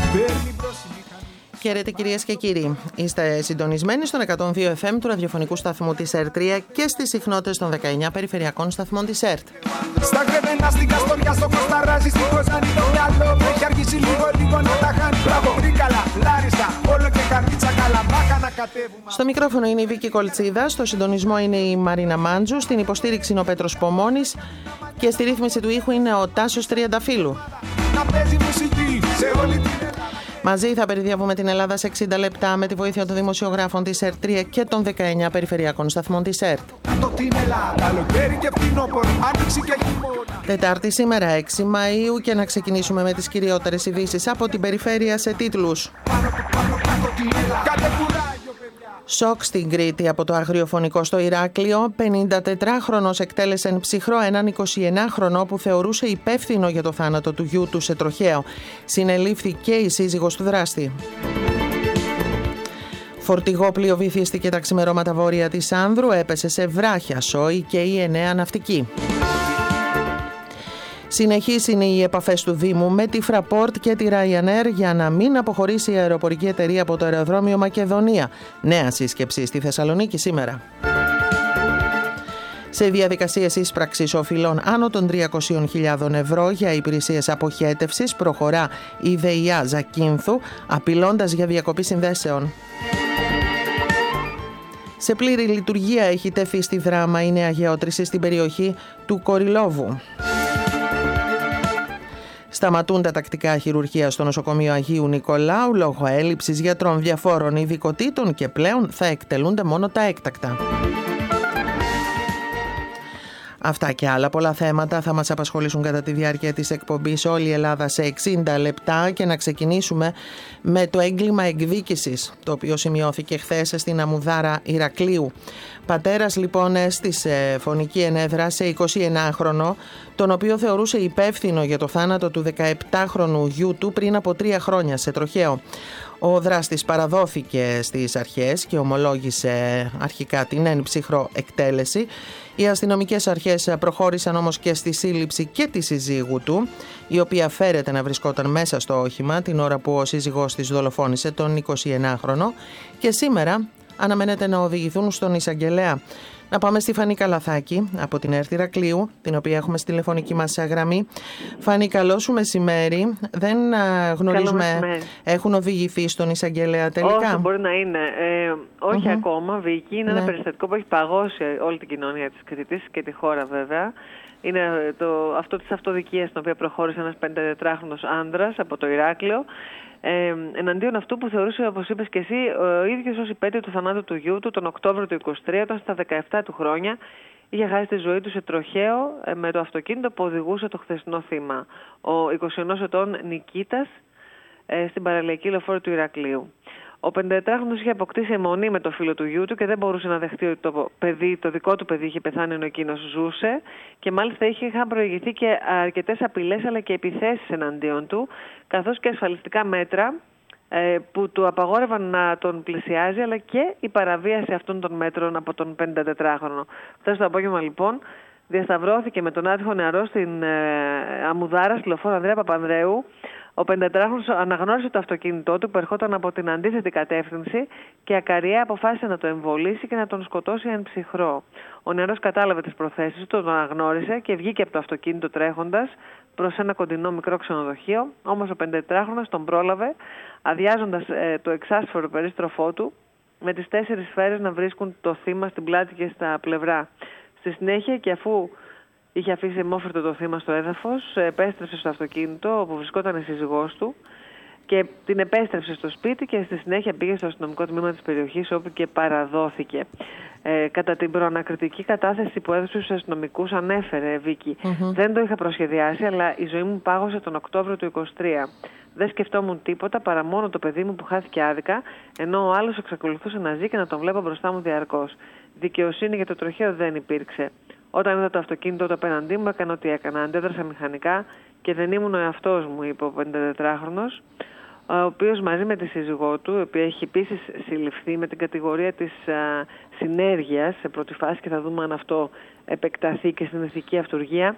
Χαίρετε κυρίες και κύριοι. Είστε συντονισμένοι στον 102 FM του ραδιοφωνικού σταθμού της ΕΡΤ3 και στις συχνότητες των 19 περιφερειακών σταθμών της ΕΡΤ. Στα κρεβένα, στην Καστοριά, στο Κωνσταράζι, στην Κοζάνη, το μυαλό μου έχει αρχίσει λίγο να τα χάνει. Μπράβο, Τρίκαλα, Λάρισα, όλο και καρδίτσα, Καλαμάκα να κατέβουμε. Στο μικρόφωνο είναι η Βίκη Κολτσίδα, στο συντονισμό είναι η Μαρίνα Μάντζου, στην υποστήριξη είναι ο Πέτρος Πομώνης και στη ρύθμιση του ήχου είναι ο Τάσος Τριανταφύλου. Να παίζει μουσική σε όλη την... Μαζί θα περιδιαβούμε την Ελλάδα σε 60 λεπτά με τη βοήθεια των δημοσιογράφων της ΕΡΤ3 και των 19 περιφερειακών σταθμών της ΕΡΤ. Τετάρτη σήμερα 6 Μαΐου και να ξεκινήσουμε με τις κυριότερες ειδήσεις από την περιφέρεια σε τίτλους. Σοκ στην Κρήτη από το αγριοφωνικό στο Ηράκλειο. 54χρονος εκτέλεσε εν ψυχρό έναν 29χρονο που θεωρούσε υπεύθυνο για το θάνατο του γιού του σε τροχαίο. Συνελήφθη και η σύζυγος του δράστη. Φορτηγό πλοίο βυθίστηκε τα ξημερώματα βόρεια της Άνδρου, έπεσε σε βράχια σόι και η 9 ναυτική. Συνεχείς είναι οι επαφές του Δήμου με τη Fraport και τη Ryanair για να μην αποχωρήσει η αεροπορική εταιρεία από το αεροδρόμιο Μακεδονία. Νέα σύσκεψη στη Θεσσαλονίκη σήμερα. Σε διαδικασίες ίσπραξης οφειλών άνω των 300.000 ευρώ για υπηρεσίες αποχέτευσης προχωρά η ΔΕΙΑ Ζακίνθου, απειλώντας για διακοπή συνδέσεων. Σε πλήρη λειτουργία έχει τεθεί στη Δράμα η νέα γεώτρηση στην περιοχή του Κοριλόβου. Σταματούν τα τακτικά χειρουργεία στο νοσοκομείο Αγίου Νικολάου λόγω έλλειψης γιατρών διαφόρων ειδικοτήτων και πλέον θα εκτελούνται μόνο τα έκτακτα. Αυτά και άλλα πολλά θέματα θα μας απασχολήσουν κατά τη διάρκεια της εκπομπής όλη η Ελλάδα σε 60 λεπτά και να ξεκινήσουμε με το έγκλημα εκδίκησης, το οποίο σημειώθηκε χθες στην Αμμουδάρα Ηρακλείου. Πατέρας λοιπόν έστησε φωνική ενέδρα σε 29χρονο, τον οποίο θεωρούσε υπεύθυνο για το θάνατο του 17χρονου γιού του πριν από 3 χρόνια σε τροχαίο. Ο δράστης παραδόθηκε στις αρχές και ομολόγησε αρχικά την εν ψυχρό εκτέλεση. Οι αστυνομικές αρχές προχώρησαν όμως και στη σύλληψη και τη συζύγου του, η οποία φέρεται να βρισκόταν μέσα στο όχημα την ώρα που ο σύζυγός της δολοφόνησε τον 29χρονο και σήμερα αναμένεται να οδηγηθούν στον εισαγγελέα. Να πάμε στη Φανή Καλαθάκη από την ΕΡΤ Ηρακλείου, την οποία έχουμε στη τηλεφωνική μας γραμμή. Φανή, καλό σου μεσημέρι. Δεν γνωρίζουμε, έχουν οδηγηθεί στον εισαγγελέα τελικά? Όσο μπορεί να είναι. Όχι ακόμα, Βίκη. Είναι ένα περιστατικό που έχει παγώσει όλη την κοινωνία της Κρήτης και τη χώρα βέβαια. Είναι αυτό της αυτοδικίας, στην οποία προχώρησε ένας 54χρονος άνδρας από το Ηράκλειο. Εναντίον αυτού που θεωρούσε, όπως είπες και εσύ, ο ίδιος ως υπέτειο του θανάτου του γιού του τον Οκτώβριο του 23, όταν στα 17 του χρόνια είχε χάσει τη ζωή του σε τροχαίο με το αυτοκίνητο που οδηγούσε το χθεσινό θύμα, ο 21 ετών Νικήτας, στην παραλιακή λεωφόρο του Ηρακλείου. Ο 54χρονος είχε αποκτήσει αιμονή με το φίλο του γιού του και δεν μπορούσε να δεχτεί ότι το δικό του παιδί είχε πεθάνει ενώ εκείνος ζούσε, και μάλιστα είχαν προηγηθεί και αρκετές απειλές αλλά και επιθέσεις εναντίον του, καθώς και ασφαλιστικά μέτρα που του απαγόρευαν να τον πλησιάζει, αλλά και η παραβίαση αυτών των μέτρων από τον 54χρονο. Χθες το απόγευμα λοιπόν διασταυρώθηκε με τον άτυχο νεαρό στην Αμμουδάρα, στη λεωφόρο Ανδρέα Παπανδρέου. Ο 54χρονος αναγνώρισε το αυτοκίνητό του που ερχόταν από την αντίθετη κατεύθυνση και ακαριέα αποφάσισε να το εμβολήσει και να τον σκοτώσει εν ψυχρό. Ο νεαρός κατάλαβε τις προθέσεις του, τον αναγνώρισε και βγήκε από το αυτοκίνητο τρέχοντας προς ένα κοντινό μικρό ξενοδοχείο. Όμως ο 54χρονος τον πρόλαβε, αδειάζοντας το εξάσφορο περίστροφό του, με τις 4 σφαίρες να βρίσκουν το θύμα στην πλάτη και στα πλευρά. Στη συνέχεια, και αφού είχε αφήσει αιμόφερτο το θύμα στο έδαφος, επέστρεψε στο αυτοκίνητο όπου βρισκόταν η σύζυγός του και την επέστρεψε στο σπίτι και στη συνέχεια πήγε στο αστυνομικό τμήμα της περιοχής, όπου και παραδόθηκε. Κατά την προανακριτική κατάθεση που έδωσε στους αστυνομικούς ανέφερε, Βίκη, δεν το είχα προσχεδιάσει, αλλά η ζωή μου πάγωσε τον Οκτώβριο του 23. Δεν σκεφτόμουν τίποτα παρά μόνο το παιδί μου που χάθηκε άδικα, ενώ ο άλλος εξακολουθούσε να ζει και να τον βλέπω μπροστά μου διαρκώς. Δικαιοσύνη για το τροχαίο δεν υπήρξε. Όταν είδα το αυτοκίνητο το απέναντί μου, έκανα ό,τι έκανα. Αντέδρασα μηχανικά και δεν ήμουν ο εαυτός μου, είπε ο 54χρονος, ο οποίος μαζί με τη σύζυγό του, η οποία έχει επίσης συλληφθεί με την κατηγορία της συνέργειας σε πρώτη φάση, και θα δούμε αν αυτό επεκταθεί και στην ηθική αυτουργία,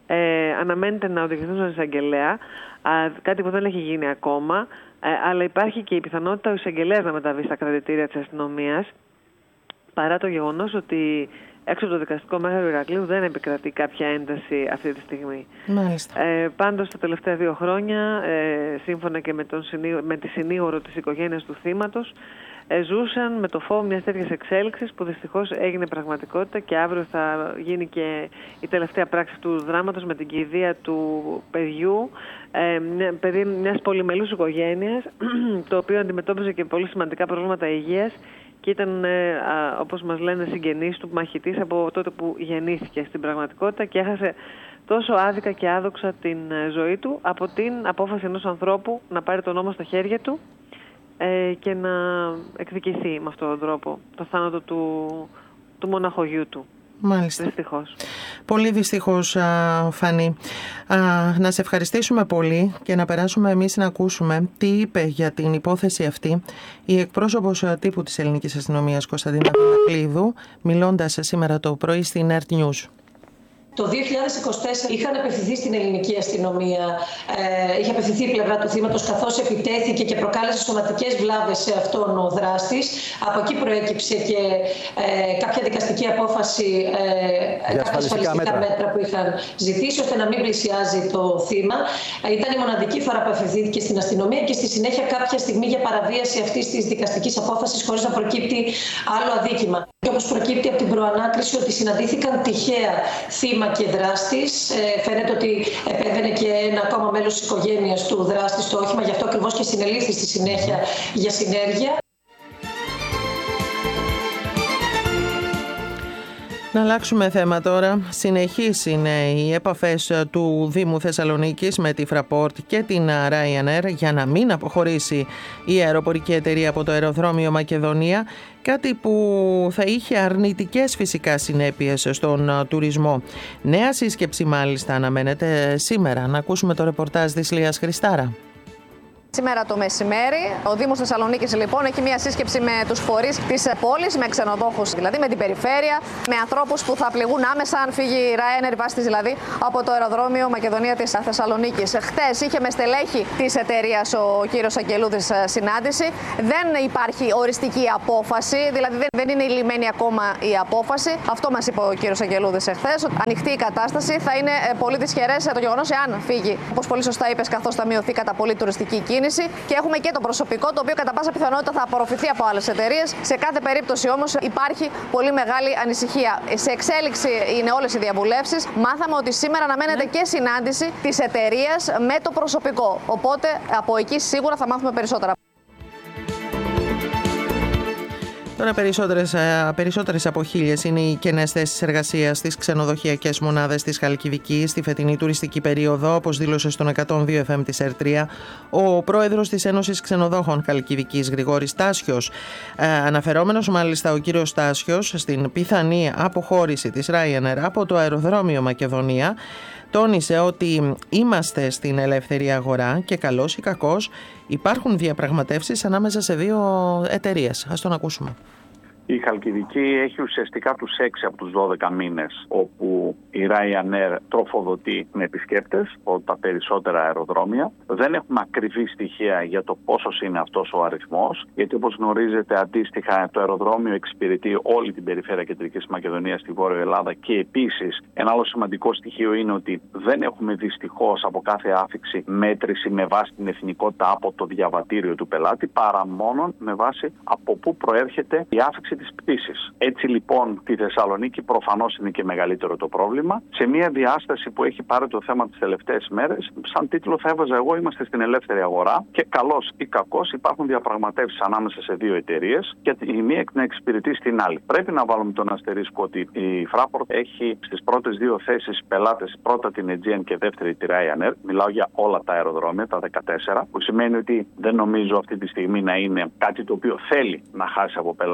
Αναμένεται να οδηγηθούν στον εισαγγελέα, κάτι που δεν έχει γίνει ακόμα, αλλά υπάρχει και η πιθανότητα ο εισαγγελέας να μεταβεί στα κρατητήρια της αστυνομίας, παρά το γεγονός ότι έξω από το δικαστικό μέγαρο Ηρακλείου δεν επικρατεί κάποια ένταση αυτή τη στιγμή. Πάντως τα τελευταία 2 χρόνια, σύμφωνα και με τη συνήγορο της οικογένειας του θύματος, ζούσαν με το φόβο μιας τέτοιας εξέλιξης που δυστυχώς έγινε πραγματικότητα και αύριο θα γίνει και η τελευταία πράξη του δράματος με την κηδεία του παιδιού, παιδί μιας πολυμελούς οικογένειας, το οποίο αντιμετώπιζε και πολύ σημαντικά προβλήματα υγείας και ήταν, όπως μας λένε, συγγενείς του μαχητής από τότε που γεννήθηκε στην πραγματικότητα και έχασε τόσο άδικα και άδοξα την ζωή του από την απόφαση ενός ανθρώπου να πάρει τον νόμο στα χέρια του και να εκδικηθεί με αυτόν τον τρόπο το θάνατο του μοναχογιού του. Μάλιστα. Δυστυχώς. Πολύ δυστυχώς, Φανή. Να σε ευχαριστήσουμε πολύ και να περάσουμε εμείς να ακούσουμε τι είπε για την υπόθεση αυτή η εκπρόσωπος τύπου της ελληνικής αστυνομίας Κωνσταντίνα Βελακλίδου, μιλώντας σήμερα το πρωί στην Earth News. Το 2024 είχαν απευθυνθεί στην ελληνική αστυνομία, είχε απευθυνθεί η πλευρά του θύματος, καθώς επιτέθηκε και προκάλεσε σωματικές βλάβες σε αυτόν ο δράστης. Από εκεί προέκυψε και κάποια δικαστική απόφαση, κάποια ασφαλιστικά μέτρα που είχαν ζητήσει, ώστε να μην πλησιάζει το θύμα. Ήταν η μοναδική φορά που απευθύνθηκε στην αστυνομία και στη συνέχεια κάποια στιγμή για παραβίαση αυτής της δικαστικής απόφασης, χωρίς να προκύπτει άλλο αδίκημα. Και όπως προκύπτει από την προανάκριση ότι συναντήθηκαν τυχαία θύμα και δράστης. Φαίνεται ότι επέβαινε και ένα ακόμα μέλος της οικογένειας του δράστη στο όχημα, γι' αυτό ακριβώς και συνελήφθη στη συνέχεια για συνέργεια. Να αλλάξουμε θέμα τώρα. Συνεχείς είναι οι επαφές του Δήμου Θεσσαλονίκης με τη Fraport και την Ryanair για να μην αποχωρήσει η αεροπορική εταιρεία από το αεροδρόμιο Μακεδονία, κάτι που θα είχε αρνητικές φυσικά συνέπειες στον τουρισμό. Νέα σύσκεψη μάλιστα αναμένεται σήμερα. Να ακούσουμε το ρεπορτάζ της Λίας Χριστάρα. Σήμερα το μεσημέρι, ο Δήμος Θεσσαλονίκης λοιπόν έχει μια σύσκεψη με τους φορείς της πόλης, με ξενοδόχους δηλαδή, με την περιφέρεια, με ανθρώπους που θα πληγούν άμεσα αν φύγει η Ryanair, βάση δηλαδή, από το αεροδρόμιο Μακεδονία της Θεσσαλονίκης. Χτες είχε με στελέχη της εταιρείας ο κύριος Αγγελούδης συνάντηση. Δεν υπάρχει οριστική απόφαση, δηλαδή δεν είναι λυμμένη ακόμα η απόφαση. Αυτό μας είπε ο κύριος Αγγελούδης εχθές. Ανοιχτή η κατάσταση, θα είναι πολύ δυσχερές το γεγονός εάν φύγει, όπως πολύ σωστά είπες, καθώς θα μειωθεί κατά πολύ τουριστική κίνηση. Και έχουμε και το προσωπικό, το οποίο κατά πάσα πιθανότητα θα απορροφηθεί από άλλες εταιρείες. Σε κάθε περίπτωση όμως υπάρχει πολύ μεγάλη ανησυχία. Σε εξέλιξη είναι όλες οι διαβουλεύσεις. Μάθαμε ότι σήμερα αναμένεται και συνάντηση της εταιρείας με το προσωπικό. Οπότε από εκεί σίγουρα θα μάθουμε περισσότερα. Τώρα περισσότερες από 1.000 είναι οι κενές θέσεις εργασίας στις ξενοδοχειακές μονάδες της Χαλκιδικής στη φετινή τουριστική περίοδο, όπως δήλωσε στον 102 FM της ΕΡΤΡΙΑ ο πρόεδρος της Ένωσης Ξενοδόχων Χαλκιδικής, Γρηγόρης Τάσιος. Αναφερόμενος μάλιστα ο κύριος Τάσιος στην πιθανή αποχώρηση της Ryanair από το αεροδρόμιο Μακεδονία, τόνισε ότι είμαστε στην ελεύθερη αγορά και καλώς ή κακώς υπάρχουν διαπραγματεύσεις ανάμεσα σε 2 εταιρείες. Ας τον ακούσουμε. Η Χαλκιδική έχει ουσιαστικά τους 6 από τους 12 μήνες όπου η Ryanair τροφοδοτεί με επισκέπτες από τα περισσότερα αεροδρόμια. Δεν έχουμε ακριβή στοιχεία για το πόσος είναι αυτός ο αριθμός, γιατί όπως γνωρίζετε αντίστοιχα το αεροδρόμιο εξυπηρετεί όλη την περιφέρεια Κεντρικής Μακεδονίας στη Βόρεια Ελλάδα και επίσης ένα άλλο σημαντικό στοιχείο είναι ότι δεν έχουμε δυστυχώς από κάθε άφιξη μέτρηση με βάση την εθνικότητα από το διαβατήριο του πελάτη, παρά μόνο με βάση από πού προέρχεται η άφιξη της πτήσης. Έτσι λοιπόν στη Θεσσαλονίκη προφανώς είναι και μεγαλύτερο το πρόβλημα. Σε μια διάσταση που έχει πάρει το θέμα τις τελευταίες μέρες, σαν τίτλο θα έβαζα εγώ είμαστε στην ελεύθερη αγορά και καλώς ή κακώς υπάρχουν διαπραγματεύσεις ανάμεσα σε 2 εταιρείες και η μία να εξυπηρετεί στην άλλη. Πρέπει να βάλουμε τον αστερίσκο ότι η Fraport έχει στις πρώτες 2 θέσεις πελάτες, πρώτα την Aegean και δεύτερη τη Ryanair. Μιλάω για όλα τα αεροδρόμια, τα 14, που σημαίνει ότι δεν νομίζω αυτή τη στιγμή να είναι κάτι το οποίο θέλει να χάσει από πελάτη στο συγκεκριμένο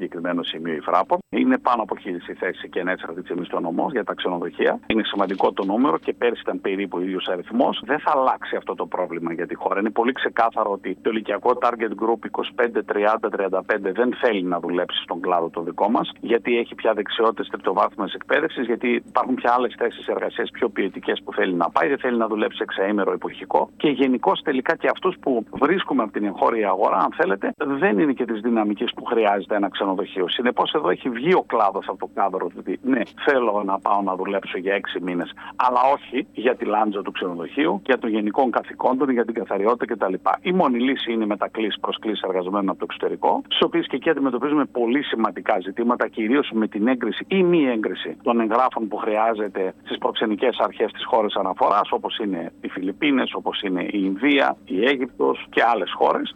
συγκεκριμένο σημείο η Φράπορ. Είναι πάνω από 1.000 οι θέσεις κενές αυτή τη στιγμή στο νομό για τα ξενοδοχεία. Είναι σημαντικό το νούμερο και πέρσι ήταν περίπου ο ίδιος αριθμός. Δεν θα αλλάξει αυτό το πρόβλημα για τη χώρα. Είναι πολύ ξεκάθαρο ότι το ηλικιακό target group 25, 30, 35 δεν θέλει να δουλέψει στον κλάδο το δικό μας, γιατί έχει πια δεξιότητες τριτοβάθμιας εκπαίδευσης, γιατί υπάρχουν πια άλλες θέσεις εργασίας πιο ποιοτικές που θέλει να πάει, δεν θέλει να δουλέψει εξαήμερο εποχικό. Και γενικώς τελικά και αυτούς που βρίσκουμε από την εγχώρια αγορά, αν θέλετε, δεν είναι και της δυναμικής που χρειάζεται ένα ξενοδοχείο. Συνεπώς εδώ έχει βγει ο κλάδος από το κάδρο ότι ναι, θέλω να πάω να δουλέψω για 6 μήνες, αλλά όχι για τη λάντζα του ξενοδοχείου, για των γενικών καθηκόντων, για την καθαριότητα κτλ. Η μόνη λύση είναι μετακλήσεις προσκλήσεις εργαζομένων από το εξωτερικό, στις οποίες και εκεί αντιμετωπίζουμε πολύ σημαντικά ζητήματα, κυρίως με την έγκριση ή μη έγκριση των εγγράφων που χρειάζεται στις προξενικές αρχές της χώρας αναφοράς, όπως είναι οι Φιλιππίνες, όπως είναι η Ινδία, η Αίγυπτος και άλλες χώρες.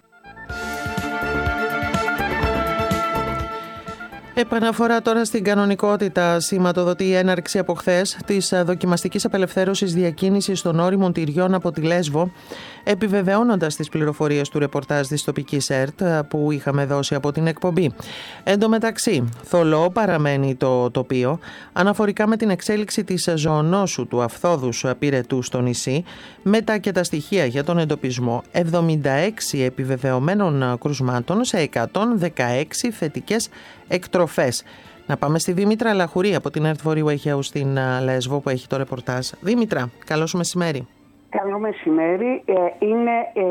Επαναφορά τώρα στην κανονικότητα σηματοδοτεί η έναρξη από χθες της δοκιμαστικής απελευθέρωσης διακίνησης των ώριμων τυριών από τη Λέσβο, επιβεβαιώνοντας τις πληροφορίες του ρεπορτάζ της τοπικής ΕΡΤ που είχαμε δώσει από την εκπομπή. Εν τω μεταξύ, θολό παραμένει το τοπίο αναφορικά με την εξέλιξη της ζωονόσου του αφθόδους πυρετού στο νησί, μετά και τα στοιχεία για τον εντοπισμό 76 επιβεβαιωμένων κρουσμάτων σε 116 θετικές εκτροφές. Να πάμε στη Δήμητρα Λαχουρή από την ΕΡΤ Βορείου Αιγαίου στην Λέσβο που έχει το ρεπορτάζ. Δήμητρα, καλό σου μεσημέρι. Καλό μεσημέρι. Είναι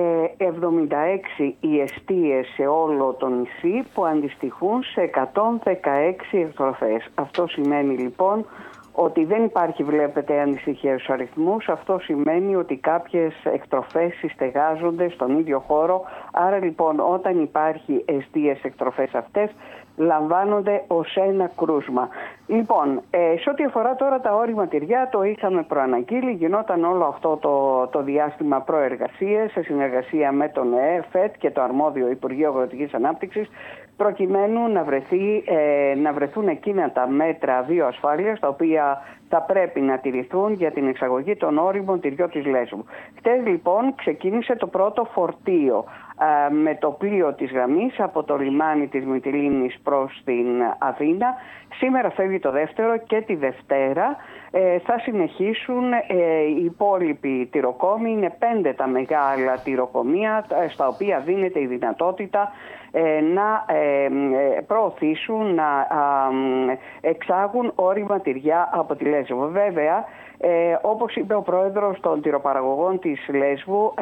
76 οι εστίες σε όλο το νησί που αντιστοιχούν σε 116 εκτροφές. Αυτό σημαίνει λοιπόν ότι δεν υπάρχει, βλέπετε, ανησυχία στους αριθμούς. Αυτό σημαίνει ότι κάποιες εκτροφές συστεγάζονται στον ίδιο χώρο. Άρα λοιπόν όταν υπάρχει εστίες εκτροφές αυτές λαμβάνονται ως ένα κρούσμα. Λοιπόν, σε ό,τι αφορά τώρα τα ώριμα τυριά, το είχαμε προαναγγείλει, γινόταν όλο αυτό το διάστημα προεργασίες σε συνεργασία με τον ΕΦΕΤ και το αρμόδιο Υπουργείο Αγροτικής Ανάπτυξης, προκειμένου να βρεθούν εκείνα τα μέτρα βιοασφάλειας τα οποία θα πρέπει να τηρηθούν για την εξαγωγή των ώριμων τυριών της Λέσβου. Χτες λοιπόν ξεκίνησε το πρώτο φορτίο με το πλοίο της γραμμής από το λιμάνι της Μυτιλήνης προς την Αθήνα. Σήμερα φεύγει το δεύτερο και τη Δευτέρα θα συνεχίσουν οι υπόλοιποι τυροκόμοι. Είναι 5 τα μεγάλα τυροκομεία στα οποία δίνεται η δυνατότητα να προωθήσουν, να εξάγουν ώριμα τυριά από τη Λέσβο. Βέβαια, όπως είπε ο πρόεδρος των τυροπαραγωγών της Λέσβου,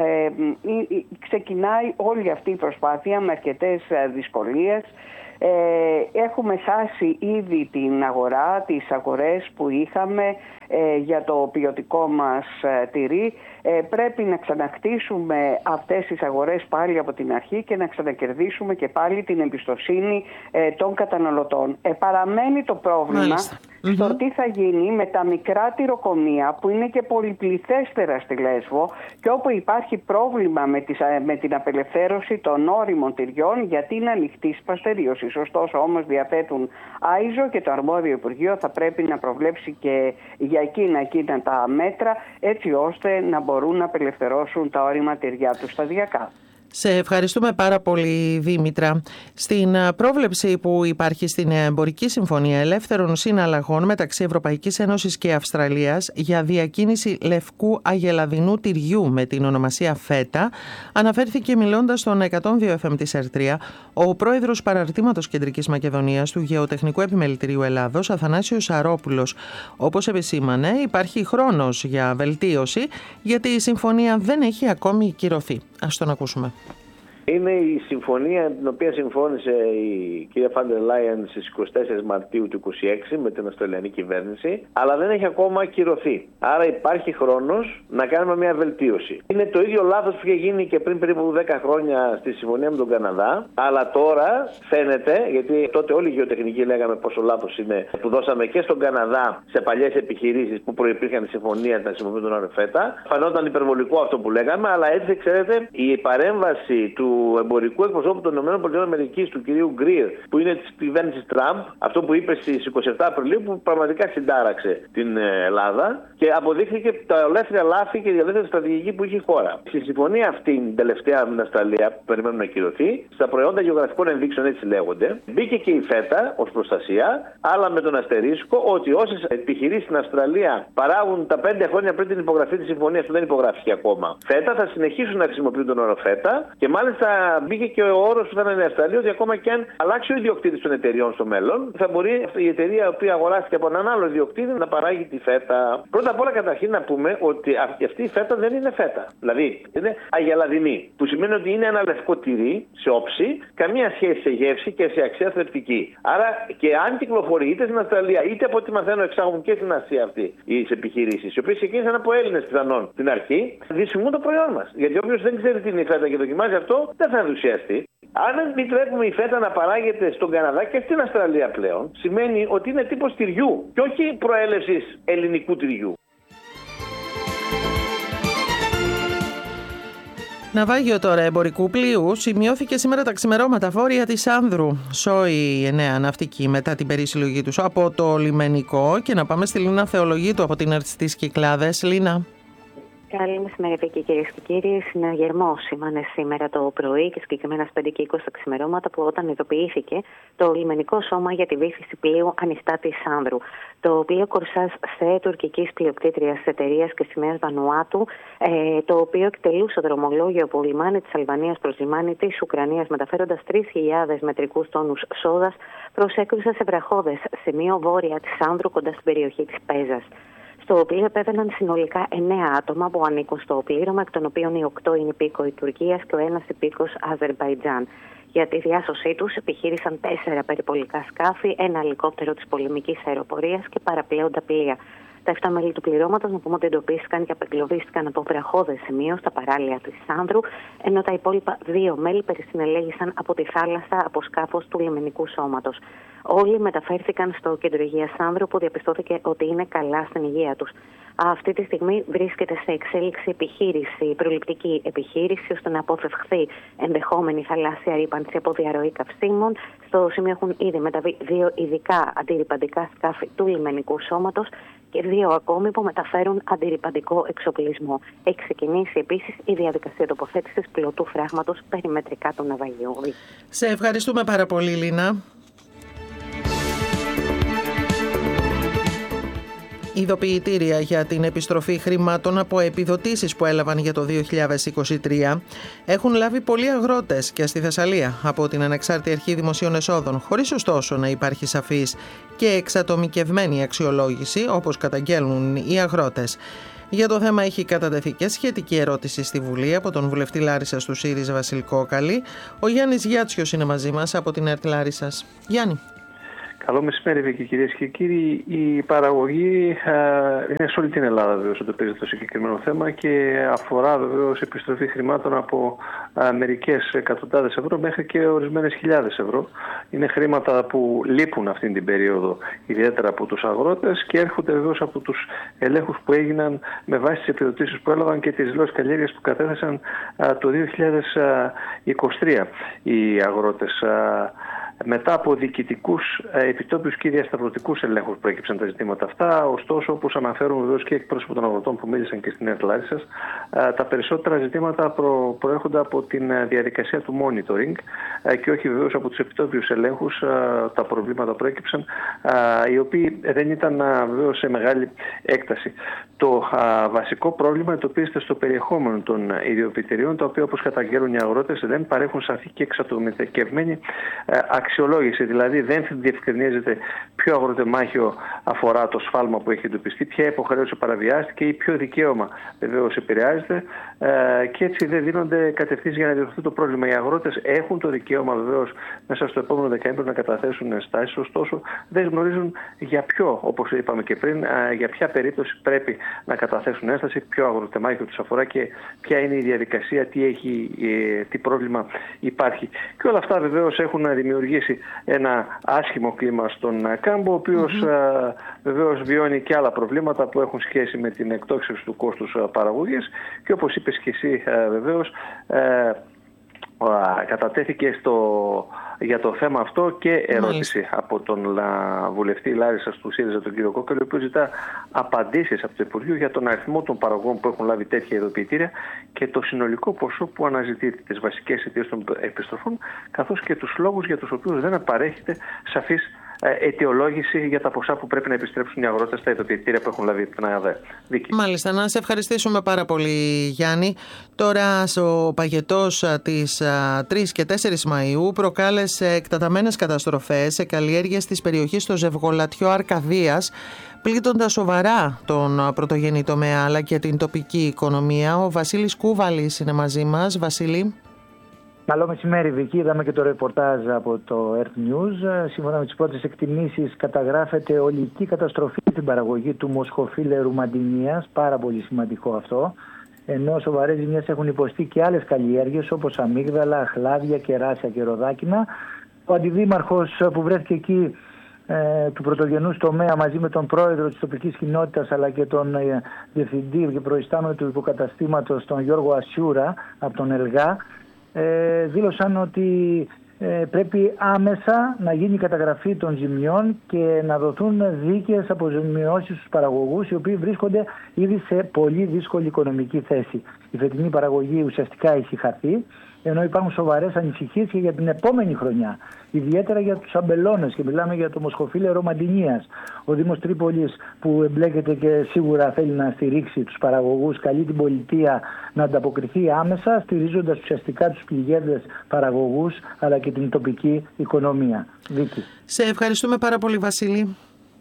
ξεκινάει όλη αυτή η προσπάθεια με αρκετές δυσκολίες. Έχουμε χάσει ήδη την αγορά, τις αγορές που είχαμε για το ποιοτικό μας τυρί. Πρέπει να ξαναχτίσουμε αυτές τις αγορές πάλι από την αρχή και να ξανακερδίσουμε και πάλι την εμπιστοσύνη των καταναλωτών. Παραμένει το πρόβλημα στο τι θα γίνει με τα μικρά τυροκομεία που είναι και πολυπληθέστερα στη Λέσβο και όπου υπάρχει πρόβλημα με την απελευθέρωση των ώριμων τυριών γιατί είναι ανοιχτή παστερίωση. Ωστόσο όμως διαθέτουν άιζο και το αρμόδιο Υπουργείο θα πρέπει να προβλέψει και για εκείνα τα μέτρα έτσι ώστε να μπορούν να απελευθερώσουν τα ώριμα τυριά τους σταδιακά. Σε ευχαριστούμε πάρα πολύ, Δήμητρα. Στην πρόβλεψη που υπάρχει στην Εμπορική Συμφωνία Ελεύθερων Συναλλαγών μεταξύ Ευρωπαϊκής Ένωσης και Αυστραλίας για διακίνηση λευκού αγελαδινού τυριού με την ονομασία ΦΕΤΑ, αναφέρθηκε μιλώντας στον 102 FM της ΕΡΤ3 ο πρόεδρος Παραρτήματος Κεντρικής Μακεδονίας του Γεωτεχνικού Επιμελητηρίου Ελλάδος, Αθανάσιος Σαρόπουλος. Όπως επισήμανε, υπάρχει χρόνος για βελτίωση γιατί η συμφωνία δεν έχει ακόμη κυρωθεί. Ας τον ακούσουμε. Είναι η συμφωνία την οποία συμφώνησε η κυρία Φάντερ Λάιεν στις 24 Μαρτίου του 2026 με την Αυστραλιανή κυβέρνηση, αλλά δεν έχει ακόμα ακυρωθεί. Άρα υπάρχει χρόνος να κάνουμε μια βελτίωση. Είναι το ίδιο λάθος που είχε γίνει και πριν περίπου 10 χρόνια στη συμφωνία με τον Καναδά, αλλά τώρα φαίνεται, γιατί τότε όλοι οι γεωτεχνικοί λέγαμε πόσο λάθος είναι που δώσαμε και στον Καναδά σε παλιές επιχειρήσεις που προϋπήρχαν συμφωνία να χρησιμοποιούν τον ΦΕΤΑ. Φανόταν υπερβολικό αυτό που λέγαμε, αλλά έτσι ξέρετε η παρέμβαση του του εμπορικού εκπροσώπου των ΗΠΑ, του κυρίου Γκρι, που είναι της κυβέρνησης Τραμπ, αυτό που είπε στις 27 Απριλίου, που πραγματικά συντάραξε την Ελλάδα και αποδείχθηκε τα ολέθρια λάθη και η ολέθρια στρατηγική που είχε η χώρα. Στη συμφωνία αυτή, την τελευταία με την Αυστραλία, που περιμένουμε να ακυρωθεί, στα προϊόντα γεωγραφικών ενδείξεων, έτσι λέγονται, μπήκε και η φέτα ως προστασία, αλλά με τον αστερίσκο ότι όσες επιχειρήσεις στην Αυστραλία παράγουν τα 5 χρόνια πριν την υπογραφή της συμφωνίας, που δεν υπογράφηκε ακόμα, φέτα, θα συνεχίσουν να χρησιμοποιούν τον όρο φέτα και μάλιστα μπήκε και ο όρος που θα είναι η Αυστραλία ότι ακόμα και αν αλλάξει ο ιδιοκτήτης των εταιριών στο μέλλον, θα μπορεί η εταιρεία η οποία αγοράστηκε από έναν άλλο ιδιοκτήτη να παράγει τη φέτα. Πρώτα απ' όλα, καταρχήν να πούμε ότι αυτή η φέτα δεν είναι φέτα. Δηλαδή είναι αγελαδινή, που σημαίνει ότι είναι ένα λευκό τυρί σε όψη, καμία σχέση σε γεύση και σε αξία θρεπτική. Άρα και αν κυκλοφορεί είτε στην Αυστραλία είτε από ό,τι μαθαίνω εξάγουν και στην Ασία αυτή οι επιχειρήσεις, οι οποίες ξεκίνησαν από Έλληνες πιθανόν στην αρχή, δυσφημούν το προϊόν μας. Γιατί όποιος δεν ξέρει τι είναι η φέτα και δοκιμάζει αυτό, δεν θα ενθουσιαστεί. Αν επιτρέπουμε η φέτα να παράγεται στον Καναδά και στην Αυστραλία πλέον, σημαίνει ότι είναι τύπος τυριού και όχι προέλευσης ελληνικού τυριού. Ναυάγιο τώρα εμπορικού πλοίου σημειώθηκε σήμερα τα ξημερώματα βόρεια της Άνδρου. Σόι 9 ναυτικοί μετά την περισυλλογή τους από το λιμενικό. Και να πάμε στη Λίνα Θεολογίτου από την ΕΡΤ στις Κυκλάδες. Λίνα. Καλή μεσημέρι, κυρίες και κύριοι. Συναγερμό σήμανε σήμερα το πρωί και συγκεκριμένα στις 5 και 20 τα ξημερώματα, που όταν ειδοποιήθηκε το λιμενικό σώμα για τη βύθιση πλοίου Ανιστά της Άνδρου. Το πλοίο Κορσάζ ΣΕ τουρκικής πλειοκτήτριας εταιρείας και σημαίας Βανουάτου, το οποίο εκτελούσε δρομολόγιο από λιμάνι της Αλβανίας προς λιμάνι της Ουκρανίας, μεταφέροντας 3.000 μετρικούς τόνους σόδας, προσέκρουσε σε βραχώδες σημείο βόρεια της Άνδρου, κοντά στην περιοχή της Πέζας. Στο πλοίο επέβαιναν συνολικά 9 άτομα που ανήκουν στο πλήρωμα, εκ των οποίων οι 8 είναι υπήκοοι Τουρκίας και ο ένας υπήκος Αζερμπαϊτζάν. Για τη διάσωσή τους επιχείρησαν 4 περιπολικά σκάφη, ένα ελικόπτερο της πολεμικής αεροπορίας και παραπλέοντα πλοία. Τα 7 μέλη του πληρώματος, να πούμε ότι εντοπίστηκαν και απεγκλωβίστηκαν από βραχώδες σημείο στα παράλια της Άνδρου, ενώ τα υπόλοιπα 2 μέλη περισυνελέγησαν από τη θάλασσα από σκάφος του λιμενικού σώματος. Όλοι μεταφέρθηκαν στο κέντρο υγείας Άνδρου, που διαπιστώθηκε ότι είναι καλά στην υγεία τους. Αυτή τη στιγμή βρίσκεται σε εξέλιξη επιχείρηση, προληπτική επιχείρηση, ώστε να αποφευχθεί ενδεχόμενη θαλάσσια ρύπανση από διαρροή καυσίμων. Στο σημείο έχουν ήδη μεταβεί 2 ειδικά αντιρρυπαντικά σκάφη του λιμενικού σώματος και 2 ακόμη που μεταφέρουν αντιρρυπαντικό εξοπλισμό. Έχει ξεκινήσει επίσης η διαδικασία τοποθέτησης πλωτού φράγματος περιμετρικά του ναυαγίου. Σε ευχαριστούμε πάρα πολύ, Λίνα. Ειδοποιητήρια για την επιστροφή χρημάτων από επιδοτήσεις που έλαβαν για το 2023 έχουν λάβει πολλοί αγρότες και στη Θεσσαλία από την Ανεξάρτητη Αρχή Δημοσίων Εσόδων, χωρίς ωστόσο να υπάρχει σαφής και εξατομικευμένη αξιολόγηση, όπως καταγγέλνουν οι αγρότες. Για το θέμα έχει κατατεθεί και σχετική ερώτηση στη Βουλή από τον βουλευτή Λάρισσας του ΣΥΡΙΖΑ Βασίλη Κόκαλη. Ο Γιάννης Γιάτσιος είναι μαζί μας από την ΕΡΤ Λάρισσας. Γιάννη. Καλό μεσημέρι, κυρίες και κύριοι. Η παραγωγή είναι σε όλη την Ελλάδα, βεβαίως, αντιμετωπίζει το συγκεκριμένο θέμα και αφορά βεβαίως επιστροφή χρημάτων από μερικές εκατοντάδες ευρώ μέχρι και ορισμένες χιλιάδες ευρώ. Είναι χρήματα που λείπουν αυτήν την περίοδο, ιδιαίτερα από τους αγρότες, και έρχονται βεβαίως από τους ελέγχους που έγιναν με βάση τις επιδοτήσεις που έλαβαν και τις δηλώσεις καλλιέργειας που κατέθεσαν το 2023 οι αγρότες. Μετά από διοικητικούς, επιτόπιους και διασταυρωτικούς ελέγχους προέκυψαν τα ζητήματα αυτά. Ωστόσο, όπως αναφέρουν βεβαίως και εκπρόσωποι των αγροτών που μίλησαν και στην ΕΡΤ Λάρισσας, τα περισσότερα ζητήματα προέρχονται από την διαδικασία του monitoring και όχι βεβαίως από τους επιτόπιους ελέγχους. Τα προβλήματα προέκυψαν, οι οποίοι δεν ήταν βεβαίως σε μεγάλη έκταση. Το βασικό πρόβλημα εντοπίζεται στο περιεχόμενο των ιδιοποιητηρίων, τα οποία, όπως καταγγέλνουν οι αγρότες, δεν παρέχουν σαφή και εξατομικευμένη αξιολόγηση. Δηλαδή, δεν διευκρινίζεται ποιο αγροτεμάχιο αφορά το σφάλμα που έχει εντοπιστεί, ποια υποχρέωση παραβιάστηκε ή ποιο δικαίωμα βεβαίως επηρεάζεται, και έτσι δεν δίνονται κατευθύνσεις για να διορθωθεί το πρόβλημα. Οι αγρότες έχουν το δικαίωμα βεβαίως μέσα στο επόμενο δεκαήμερο να καταθέσουν ενστάσεις, ωστόσο δεν γνωρίζουν για ποιο, όπως είπαμε και πριν, για ποια περίπτωση πρέπει να καταθέσουν ένσταση, ποιο αγροτεμάχιο τους αφορά και ποια είναι η διαδικασία, τι πρόβλημα υπάρχει. Και όλα αυτά βεβαίως έχουν δημιουργήσει ένα άσχημο κλίμα στον κάμπο, ο οποίος βεβαίως βιώνει και άλλα προβλήματα που έχουν σχέση με την εκτόξευση του κόστους παραγωγής και, όπως είπες και εσύ, βεβαίως Κατατέθηκε για το θέμα αυτό και ερώτηση από τον βουλευτή Λάρισσας του ΣΥΡΙΖΑ, τον κύριο Κόκαλη, ο οποίος ζητά απαντήσεις από το Υπουργείο για τον αριθμό των παραγωγών που έχουν λάβει τέτοια ειδοποιητήρια και το συνολικό ποσό που αναζητείται, τις βασικές αιτίες των επιστροφών, καθώς και τους λόγους για τους οποίους δεν παρέχεται σαφής αιτιολόγηση για τα ποσά που πρέπει να επιστρέψουν οι αγρότες στα ειδοποιητήρια που έχουν λάβει από την ΑΕΔ. Μάλιστα, να σε ευχαριστήσουμε πάρα πολύ, Γιάννη. Τώρα, ο παγετός της 3 και 4 Μαΐου προκάλεσε εκτεταμένες καταστροφές σε καλλιέργειες της περιοχής στο Ζευγολατιό Αρκαδίας, πλήττοντας σοβαρά τον πρωτογενή τομέα αλλά και την τοπική οικονομία. Ο Βασίλης Κούβαλης είναι μαζί μας. Βασίλη. Καλό μεσημέρι, Βίκη. Είδαμε και το ρεπορτάζ από το Earth News. Σύμφωνα με τις πρώτες εκτιμήσεις, καταγράφεται ολική καταστροφή στην παραγωγή του μοσχοφίλερου μαντινίας. Πάρα πολύ σημαντικό αυτό. Ενώ σοβαρές ζημιές έχουν υποστεί και άλλες καλλιέργειες όπως αμύγδαλα, αχλάδια, κεράσια και ροδάκινα. Ο αντιδήμαρχος που βρέθηκε εκεί του πρωτογενούς τομέα μαζί με τον πρόεδρο της τοπικής κοινότητας αλλά και τον διευθυντή και προϊστάμενο του υποκαταστήματος, τον Γιώργο Ασιούρα από τον ΕΛΓΑ, δήλωσαν ότι πρέπει άμεσα να γίνει η καταγραφή των ζημιών και να δοθούν δίκαιες αποζημιώσεις στους παραγωγούς, οι οποίοι βρίσκονται ήδη σε πολύ δύσκολη οικονομική θέση. Η φετινή παραγωγή ουσιαστικά έχει χαθεί, ενώ υπάρχουν σοβαρές ανησυχίες και για την επόμενη χρονιά, ιδιαίτερα για τους αμπελώνες, και μιλάμε για το μοσχοφίλερο μαντινίας. Ο Δήμος Τρίπολης, που εμπλέκεται και σίγουρα θέλει να στηρίξει τους παραγωγούς, καλεί την πολιτεία να ανταποκριθεί άμεσα, στηρίζοντας ουσιαστικά τους πληγέντες παραγωγούς αλλά και την τοπική οικονομία. Βίκη. Σε ευχαριστούμε πάρα πολύ, Βασίλη.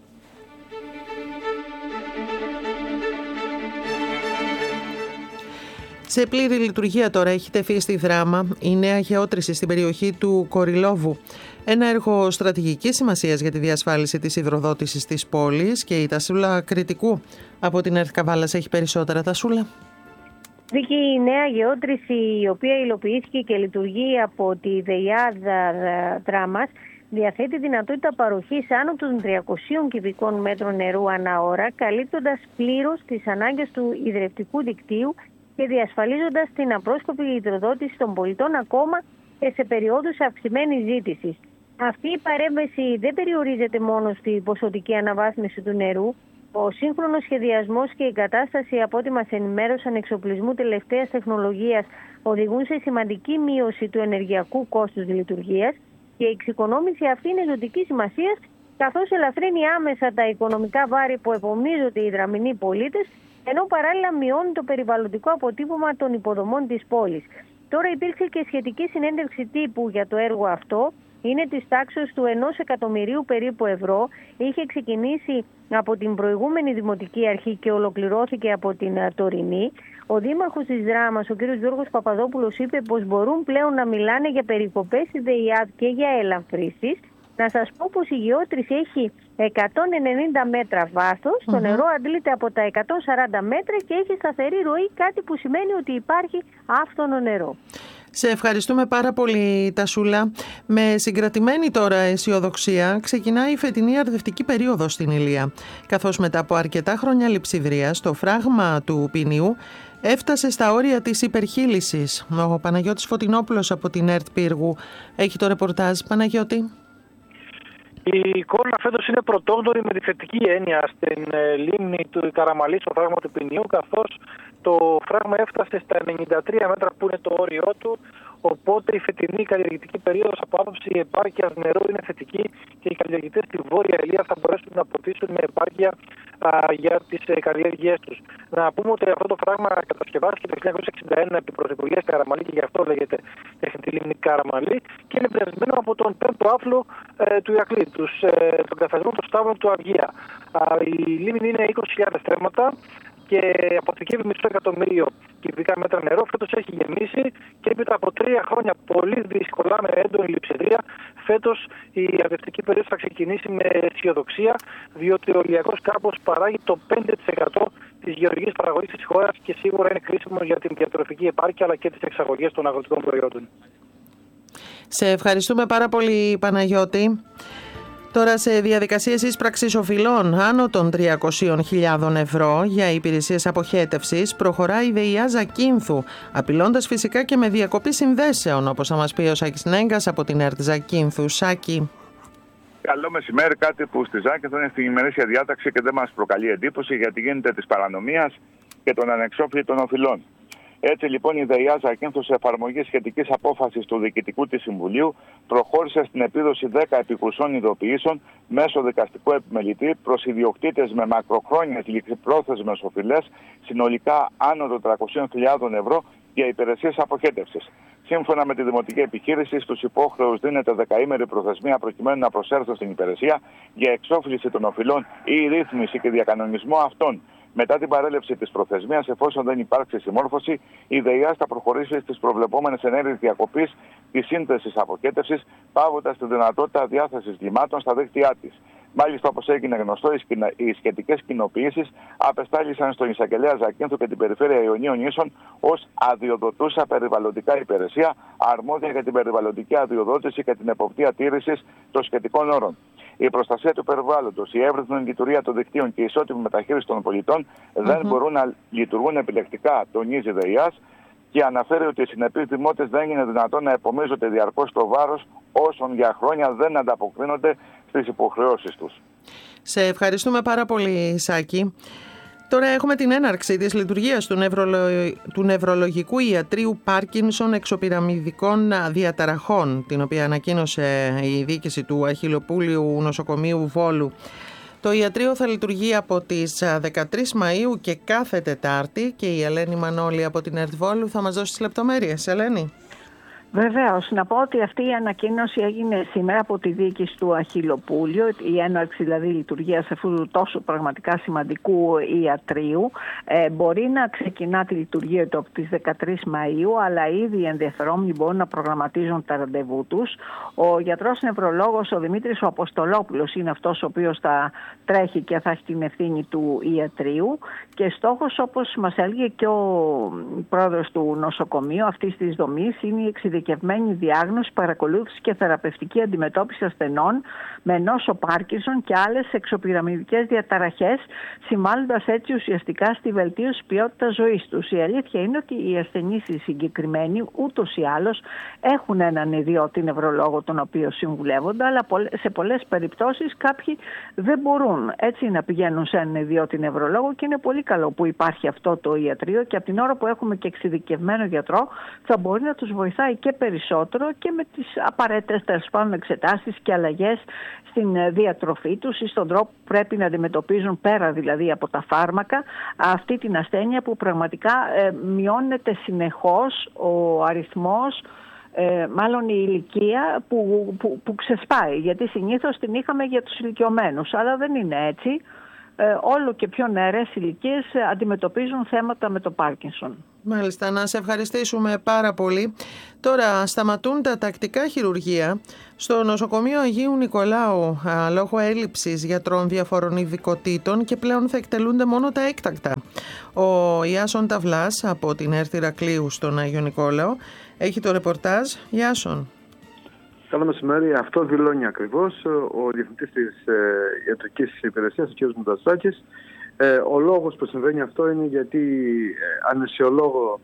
Σε πλήρη λειτουργία τώρα έχει τεθεί στη Δράμα η νέα γεώτρηση στην περιοχή του Κοριλόβου. Ένα έργο στρατηγικής σημασίας για τη διασφάλιση της υδροδότησης της πόλης, και η Τασούλα Κρητικού από την ΕΡΤ Καβάλας έχει περισσότερα. Τασούλα. Βίκη, η νέα γεώτρηση, η οποία υλοποιήθηκε και λειτουργεί από τη ΔΕΙΑΔ Δράμας, διαθέτει δυνατότητα παροχής άνω των 300 κυβικών μέτρων νερού ανά ώρα, καλύπτοντας πλήρως τις ανάγκες του ιδρευτικού δικτύου και διασφαλίζοντας την απρόσκοπη υδροδότηση των πολιτών ακόμα και σε περιόδους αυξημένης ζήτησης. Αυτή η παρέμβαση δεν περιορίζεται μόνο στη ποσοτική αναβάθμιση του νερού. Ο σύγχρονος σχεδιασμός και η κατάσταση, από ό,τι μας ενημέρωσαν, εξοπλισμού τελευταίας τεχνολογίας οδηγούν σε σημαντική μείωση του ενεργειακού κόστους λειτουργίας, και η εξοικονόμηση αυτή είναι ζωτική σημασία, καθώς ελαφρύνει άμεσα τα οικονομικά βάρη που επομίζονται οι δραμηνοί πολίτες, ενώ παράλληλα μειώνει το περιβαλλοντικό αποτύπωμα των υποδομών της πόλης. Τώρα υπήρξε και σχετική συνέντευξη τύπου για το έργο αυτό. Είναι της τάξης του 1 εκατομμυρίου περίπου ευρώ. Είχε ξεκινήσει από την προηγούμενη Δημοτική Αρχή και ολοκληρώθηκε από την τωρινή. Ο Δήμαρχος της Δράμας, ο κ. Γιώργος Παπαδόπουλος, είπε πως μπορούν πλέον να μιλάνε για περικοπές στη ΔΕΙΑΔ και για ελαφρύσεις. Να σας πω πως η γεώτρηση έχει 190 μέτρα βάθος, το νερό αντλείται από τα 140 μέτρα και έχει σταθερή ροή, κάτι που σημαίνει ότι υπάρχει άφθονο νερό. Σε ευχαριστούμε πάρα πολύ, Τασούλα. Με συγκρατημένη τώρα αισιοδοξία ξεκινάει η φετινή αρδευτική περίοδος στην Ηλία, καθώς μετά από αρκετά χρόνια λειψιδρίας το φράγμα του ποινιού έφτασε στα όρια της υπερχείλησης. Ο Παναγιώτης Φωτεινόπουλος από την ΕΡΤ Πύργου έχει το ρεπορτάζ. Παναγιώτη. Η εικόνα φέτος είναι πρωτόγνωρη με τη θετική έννοια στην λίμνη του Καραμαλή, στο φράγμα του ποινιού, καθώς το φράγμα έφτασε στα 93 μέτρα που είναι το όριό του. Οπότε η φετινή καλλιεργητική περίοδος από άποψη επάρκειας νερού είναι θετική και οι καλλιεργητές στη Βόρεια Ηλία θα μπορέσουν να αποκτήσουν με επάρκεια για τις καλλιέργειές τους. Να πούμε ότι αυτό το φράγμα κατασκευάστηκε το 1961 επί Πρωθυπουργίας Καραμαλή και γι' αυτό λέγεται τεχνητή λίμνη Καραμαλή και είναι εμπνευσμένο από τον 5ο άφλο του Ηρακλή, τον καθαρισμό των Σταύρων του Αυγία. Η λίμνη είναι 20.000 στρέμματα και αποθηκεύει μισό εκατομμύριο κυβικά μέτρα νερό. Φέτος έχει γεμίσει και έπειτα από 3 χρόνια πολύ δύσκολα με έντονη λειψιδρία, φέτος η αρδευτική περίοδος θα ξεκινήσει με αισιοδοξία, διότι ο ηλιακός κάρπος παράγει το 5% της γεωργικής παραγωγής της χώρας και σίγουρα είναι κρίσιμο για την διατροφική επάρκεια αλλά και τις εξαγωγές των αγροτικών προϊόντων. Σε ευχαριστούμε πάρα πολύ, Παναγιώτη. Τώρα σε διαδικασίες ίσπραξης οφειλών άνω των 300.000 ευρώ για υπηρεσίες αποχέτευσης προχωράει η ΔΕΙΑ Ζακίνθου, απειλώντας φυσικά και με διακοπή συνδέσεων, όπως θα μας πει ο Σάκης Νέγκας από την ΕΡΤ Ζακίνθου. Σάκη. Καλό μεσημέρι, κάτι που στη Ζάκυνθο είναι στην ημερήσια διάταξη και δεν μας προκαλεί εντύπωση, γιατί γίνεται της παρανομίας και των ανεξόφλητων οφειλών. Έτσι λοιπόν η ΔΕΙΑ Ζακίνθου, σε εφαρμογή σχετικής απόφασης του Διοικητικού της Συμβουλίου, προχώρησε στην επίδοση 10 επικουρσών ειδοποιήσεων μέσω δικαστικού επιμελητή προς ιδιοκτήτες με μακροχρόνιες ληξιπρόθεσμες οφειλές, συνολικά άνω των 300.000 ευρώ για υπηρεσίες αποχέτευσης. Σύμφωνα με τη Δημοτική Επιχείρηση, στους υπόχρεους δίνεται 10ημερη προθεσμία προκειμένου να προσέλθουν στην υπηρεσία για εξόφληση των οφειλών ή ρύθμιση και διακανονισμό αυτών. Μετά την παρέλευση της προθεσμίας, εφόσον δεν υπάρξει συμμόρφωση, η ΔΕΙΑ θα προχωρήσει στις προβλεπόμενες ενέργειες διακοπής της σύνθεσης αποχέτευσης, πάβοντας τη δυνατότητα διάθεσης λιμάτων στα δίκτυά της. Μάλιστα, όπως έγινε γνωστό, οι σχετικές κοινοποιήσεις απεστάλησαν στον εισαγγελέα Ζακίνθου και την Περιφέρεια Ιωνίων Νήσων ως αδειοδοτούσα περιβαλλοντικά υπηρεσία, αρμόδια για την περιβαλλοντική αδειοδότηση και την εποπτεία τήρησης των σχετικών όρων. Η προστασία του περιβάλλοντος, η εύρυθμη λειτουργία των δικτύων και η ισότιμη μεταχείριση των πολιτών δεν μπορούν να λειτουργούν επιλεκτικά, τονίζει η ΔΕΙΑ, και αναφέρει ότι οι συνεπείς δημότες δεν είναι δυνατόν να επομίζονται διαρκώς το βάρος όσων για χρόνια δεν ανταποκρίνονται στις υποχρεώσεις τους. Σε ευχαριστούμε πάρα πολύ, Σάκη. Τώρα έχουμε την έναρξη της λειτουργίας του νευρολογικού ιατρείου Πάρκινσον εξωπυραμιδικών διαταραχών, την οποία ανακοίνωσε η διοίκηση του Αχιλλοπούλιου Νοσοκομείου Βόλου. Το ιατρείο θα λειτουργεί από τις 13 Μαΐου και κάθε Τετάρτη, και η Ελένη Μανώλη από την ΕΡΤ Βόλου θα μας δώσει τις λεπτομέρειες. Ελένη. Βεβαίως, να πω ότι αυτή η ανακοίνωση έγινε σήμερα από τη διοίκηση του Αχιλλοπούλιου, η έναρξη δηλαδή λειτουργίας αυτού του τόσο πραγματικά σημαντικού ιατρείου. Μπορεί να ξεκινά τη λειτουργία του από τις 13 Μαΐου, αλλά ήδη οι ενδιαφερόμενοι μπορούν να προγραμματίζουν τα ραντεβού τους. Ο γιατρός νευρολόγος, ο Δημήτρης ο Αποστολόπουλος, είναι αυτός ο οποίος θα τρέχει και θα έχει την ευθύνη του ιατρείου. Και στόχος, όπως μας έλεγε και ο πρόεδρος του νοσοκομείου αυτής της δομής, είναι η εξειδικευμένη διάγνωση, παρακολούθηση και θεραπευτική αντιμετώπιση ασθενών με νόσο Πάρκινσον και άλλες εξωπυραμιδικές διαταραχές, συμβάλλοντας έτσι ουσιαστικά στη βελτίωση ποιότητας ζωής τους. Η αλήθεια είναι ότι οι ασθενείς οι συγκεκριμένοι ούτως ή άλλως έχουν έναν ιδιώτη νευρολόγο τον οποίο συμβουλεύονται, αλλά σε πολλές περιπτώσεις κάποιοι δεν μπορούν έτσι να πηγαίνουν σε έναν ιδιώτη νευρολόγο, και είναι πολύ καλό που υπάρχει αυτό το ιατρείο, και από την ώρα που έχουμε και εξειδικευμένο γιατρό θα μπορεί να τους βοηθάει και περισσότερο και με τις απαραίτητες τέλος πάντων εξετάσεις και αλλαγές στην διατροφή τους ή στον τρόπο που πρέπει να αντιμετωπίζουν, πέρα δηλαδή από τα φάρμακα, αυτή την ασθένεια που πραγματικά μειώνεται συνεχώς ο αριθμός, μάλλον η ηλικία που ξεσπάει, γιατί συνήθως την είχαμε για τους ηλικιωμένους, αλλά δεν είναι έτσι. Όλο και πιο νεαρές ηλικίες αντιμετωπίζουν θέματα με το Πάρκινσον. Μάλιστα, να σε ευχαριστήσουμε πάρα πολύ. Τώρα σταματούν τα τακτικά χειρουργεία στο νοσοκομείο Αγίου Νικολάου λόγω έλλειψης γιατρών διαφόρων ειδικοτήτων και πλέον θα εκτελούνται μόνο τα έκτακτα. Ο Ιάσον Ταυλάς από την ΕΡΤ Ηρακλείου στον Αγίο Νικόλαο έχει το ρεπορτάζ. Ιάσον. Καλό μεσημέρι. Αυτό δηλώνει ακριβώς ο Διευθυντής της Ιατρικής Υπηρεσίας, ο κ. Μουτασάκης. Ο λόγος που συμβαίνει αυτό είναι γιατί ανεσιολόγο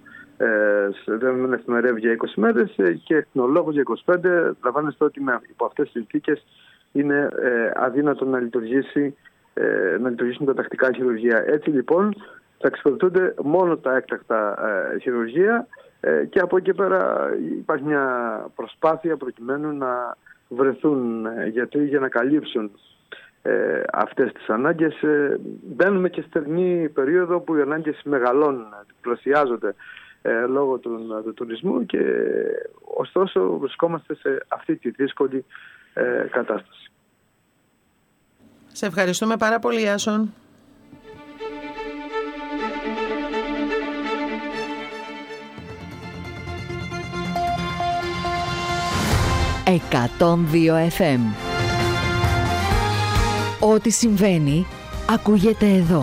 δεν εφημερεύει για 20 μέρες και εθνολόγος για 25. Λαμβάνεστε ότι υπό αυτές τις συνθήκες είναι αδύνατο να λειτουργήσουν τα τακτικά χειρουργεία. Έτσι λοιπόν θα εξυπηρετούνται μόνο τα έκτακτα χειρουργεία. Και από εκεί πέρα υπάρχει μια προσπάθεια προκειμένου να βρεθούν γιατροί για να καλύψουν αυτές τις ανάγκες. Μπαίνουμε και στερνή περίοδο που οι ανάγκες μεγαλώνουν, διπλασιάζονται λόγω του τουρισμού, και ωστόσο βρισκόμαστε σε αυτή τη δύσκολη κατάσταση. Σε ευχαριστούμε πάρα πολύ, Άσον. «102 FM». Ό,τι συμβαίνει, ακούγεται εδώ.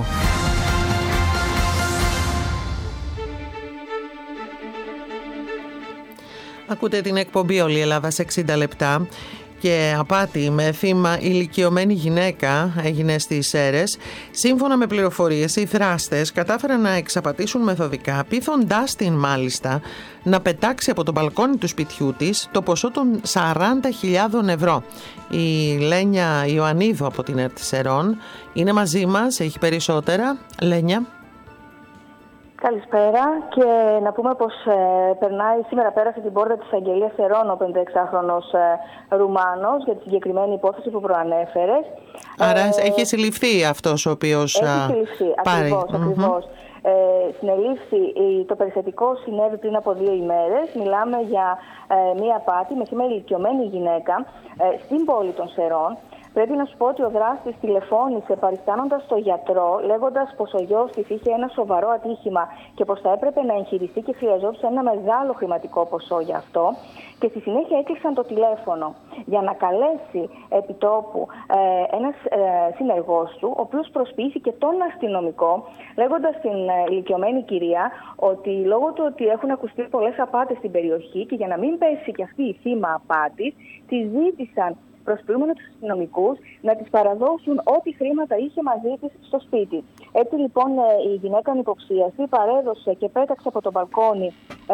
Ακούτε την εκπομπή «Όλη η Ελλάδα σε 60 λεπτά». και απάτη με θύμα ηλικιωμένη γυναίκα έγινε στις Σέρρες. Σύμφωνα με πληροφορίες, οι δράστες κατάφεραν να εξαπατήσουν μεθοδικά, πείθοντάς την μάλιστα να πετάξει από το μπαλκόνι του σπιτιού της το ποσό των 40.000 ευρώ. Η Λένια Ιωαννίδου από την ΕΡΤ Σερών είναι μαζί μας, έχει περισσότερα. Λένια. Καλησπέρα, και να πούμε πως σήμερα πέρασε την πόρτα της Αγγελίας Σερών ο 56χρονος Ρουμάνος για τη συγκεκριμένη υπόθεση που προανέφερες. Άρα έχει συλληφθεί αυτός ο οποίος έχει συλληφθεί, πάρει. Ακριβώς. Συνελήφθη, το περιστατικό συνέβη πριν από 2 ημέρες. Μιλάμε για μία απάτη με θύμα ηλικιωμένη γυναίκα στην πόλη των Σερών. Πρέπει να σου πω ότι ο δράστης τηλεφώνησε παριστάνοντας τον γιατρό, λέγοντας πως ο γιος της είχε ένα σοβαρό ατύχημα και πως θα έπρεπε να εγχειριστεί και χρειαζόταν ένα μεγάλο χρηματικό ποσό γι' αυτό. Και στη συνέχεια έκλεισαν το τηλέφωνο για να καλέσει επιτόπου ένας συνεργός του, ο οποίος προσποιήθηκε τον αστυνομικό, λέγοντας στην ηλικιωμένη κυρία ότι λόγω του ότι έχουν ακουστεί πολλές απάτες στην περιοχή και για να μην πέσει και αυτή η θύμα απάτης, τη ζήτησαν προσποιούμενοι τους αστυνομικούς να της παραδώσουν ό,τι χρήματα είχε μαζί της στο σπίτι. Έτσι λοιπόν η γυναίκα ανυποψίαστη παρέδωσε και πέταξε από το μπαλκόνι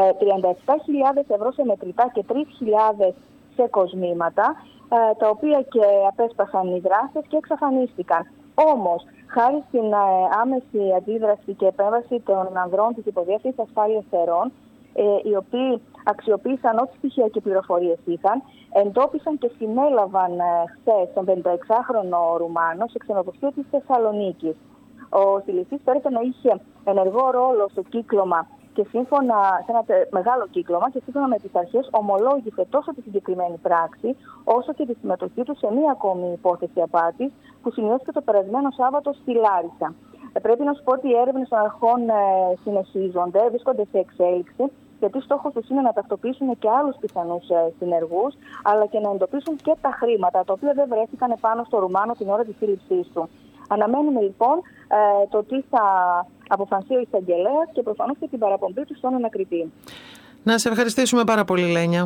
37.000 ευρώ σε μετρητά και 3.000 σε κοσμήματα, τα οποία και απέσπασαν οι δράστες και εξαφανίστηκαν. Όμως, χάρη στην άμεση αντίδραση και επέμβαση των ανδρών της Υποδιεύθυνσης Ασφάλειας Σερών, οι οποίοι αξιοποίησαν ό,τι στοιχεία και πληροφορίες είχαν, εντόπισαν και συνέλαβαν χθες τον 56χρονο Ρουμάνο σε ξενοδοχείο της Θεσσαλονίκης. Ο συλληφθής φέρεται να είχε ενεργό ρόλο στο κύκλωμα και σύμφωνα σε ένα μεγάλο κύκλωμα και σύμφωνα με τις αρχές ομολόγησε τόσο τη συγκεκριμένη πράξη όσο και τη συμμετοχή του σε μία ακόμη υπόθεση απάτης που σημειώθηκε το περασμένο Σάββατο στη Λάρισα. Πρέπει να σου πω ότι οι έρευνες των αρχών συνεχίζονται, βρίσκονται σε εξέλιξη, γιατί στόχος τους είναι να ταυτοποιήσουν και άλλους πιθανούς συνεργούς, αλλά και να εντοπίσουν και τα χρήματα, τα οποία δεν βρέθηκαν επάνω στο Ρουμάνο την ώρα της σύλληψής του. Αναμένουμε λοιπόν το τι θα αποφανθεί ο εισαγγελέας και προφανώς και την παραπομπή του στον ανακριτή. Να σε ευχαριστήσουμε πάρα πολύ, Λένια.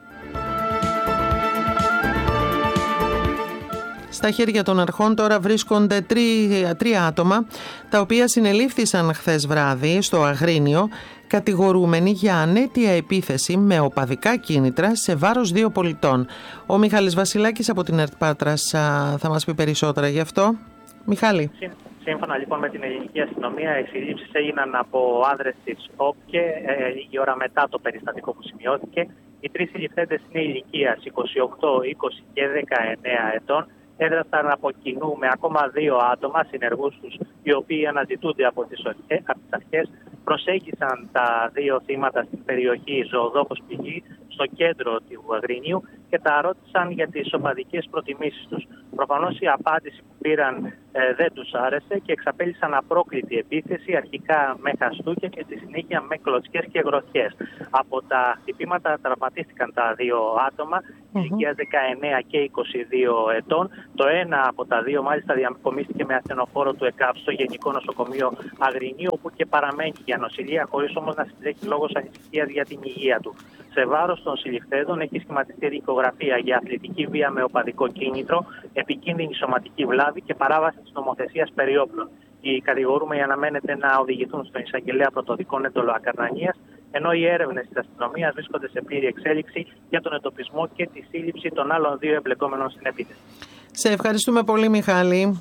Στα χέρια των αρχών τώρα βρίσκονται τρία άτομα, τα οποία συνελήφθησαν χθες βράδυ στο Αγρίνιο, κατηγορούμενοι για ανέτεια επίθεση με οπαδικά κίνητρα σε βάρος 2 πολιτών. Ο Μιχάλης Βασιλάκης από την ΕΡΤ Πάτρας θα μας πει περισσότερα γι' αυτό. Μιχάλη. Σύμφωνα λοιπόν με την ελληνική αστυνομία, οι συλλήψεις έγιναν από άνδρες της ΟΠΚΕ λίγη ώρα μετά το περιστατικό που σημειώθηκε. Οι 3 συλληφθέντες είναι ηλικίας 28, 20 και 19 ετών. Έδρασαν από κοινού με ακόμα 2 άτομα, συνεργούς τους, οι οποίοι αναζητούνται από τις αρχές. Προσέγγισαν τα 2 θύματα στην περιοχή Ζωοδόχος Πηγή, στο κέντρο του Αγρινίου, και τα ρώτησαν για τις οπαδικές προτιμήσεις τους. Προφανώς η απάντηση που πήραν δεν τους άρεσε και εξαπέλυσαν απρόκλητη επίθεση, αρχικά με χαστούκια και στη συνέχεια με κλωτσιές και γροθιές. Από τα χτυπήματα τραυματίστηκαν τα 2 άτομα, ηλικίας 19 και 22 ετών. Το ένα από τα 2 μάλιστα διαμεκομίστηκε με ασθενοφόρο του ΕΚΑΒ στο Γενικό Νοσοκομείο Αγρινίου, όπου και παραμένει για νοσηλεία, χωρίς όμως να συντρέχει λόγος ανησυχίας για την υγεία του. Σε βάρος των συλληφθέντων έχει σχηματιστεί δικογραφία για αθλητική βία με οπαδικό κίνητρο, επικίνδυνη σωματική βλάβη και παράβαση της νομοθεσίας περί όπλων. Οι κατηγορούμενοι αναμένεται να οδηγηθούν στον εισαγγελέα πρωτοδικών έντολο ακαρνανίας, ενώ οι έρευνες της αστυνομίας βρίσκονται σε πλήρη εξέλιξη για τον εντοπισμό και τη σύλληψη των άλλων 2 εμπλεκόμενων στην επίθεση. Σε ευχαριστούμε πολύ, Μιχάλη.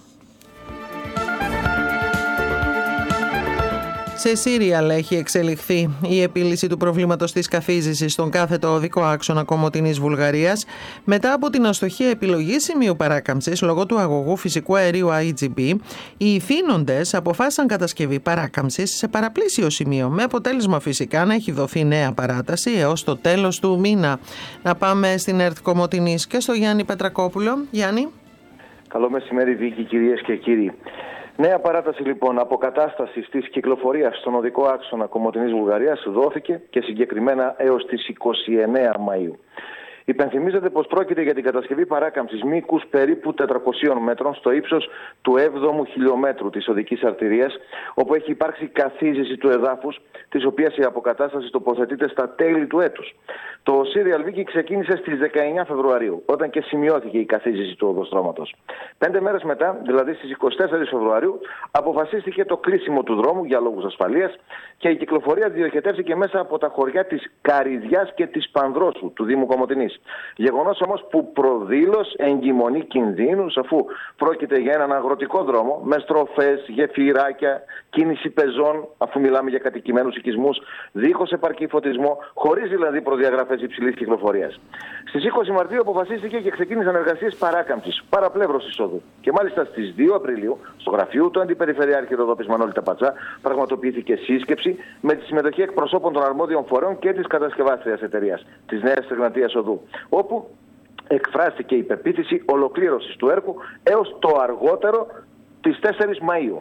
Σε Σύριαλ έχει εξελιχθεί η επίλυση του προβλήματος της καθίζησης στον κάθετο οδικό άξονα Κομοτηνής Βουλγαρίας μετά από την αστοχή επιλογή σημείου παράκαμψης λόγω του αγωγού φυσικού αερίου IGB. Οι ηθήνοντες αποφάσισαν κατασκευή παράκαμψης σε παραπλήσιο σημείο, με αποτέλεσμα φυσικά να έχει δοθεί νέα παράταση έως το τέλος του μήνα. Να πάμε στην ΕΡΤ Κομοτηνής και στο Γιάννη Πετρακόπουλο. Γιάννη. Καλό μεσημέρι, Βίκη, κυρίες και κύριοι. Νέα παράταση λοιπόν αποκατάστασης της κυκλοφορίας στον οδικό άξονα Κομοτηνής Βουλγαρίας δόθηκε και συγκεκριμένα έως τις 29 Μαΐου. Υπενθυμίζεται πως πρόκειται για την κατασκευή παράκαμψης μήκους περίπου 400 μέτρων στο ύψος του 7ου χιλιόμετρου της οδικής αρτηρίας, όπου έχει υπάρξει καθίζηση του εδάφους, της οποίας η αποκατάσταση τοποθετείται στα τέλη του έτους. Το Serial Vicky ξεκίνησε στις 19 Φεβρουαρίου, όταν και σημειώθηκε η καθίζηση του οδοστρώματος. 5 μέρες μετά, δηλαδή στις 24 Φεβρουαρίου, αποφασίστηκε το κλείσιμο του δρόμου για λόγους ασφαλείας και η κυκλοφορία διοχετεύτηκε μέσα από τα χωριά της Καριδιάς και της Πανδρόσου του Δήμου Κομοτηνής. Γεγονός όμως που προδήλωσε εγκυμονή κινδύνου, αφού πρόκειται για έναν αγροτικό δρόμο με στροφές, γεφυράκια, κίνηση πεζών, αφού μιλάμε για κατοικημένους οικισμούς, δίχως επαρκή φωτισμό, χωρίς δηλαδή προδιαγραφές υψηλής κυκλοφορίας. Στις 20 Μαρτίου αποφασίστηκε και ξεκίνησαν εργασίες παράκαμψης, παραπλεύρωσης οδού. Και μάλιστα στις 2 Απριλίου, στο γραφείο του Αντιπεριφερειάρχη Ροδόπης Μανώλη Ταπατσά, πραγματοποιήθηκε σύσκεψη με τη συμμετοχή εκπροσώπων των αρμόδιων φορέων και της κατασκευάστριας εταιρείας, της Νέας Εγνατίας Οδού, όπου εκφράστηκε η πεποίθηση ολοκλήρωσης του έργου έως το αργότερο τις 4 Μαΐου.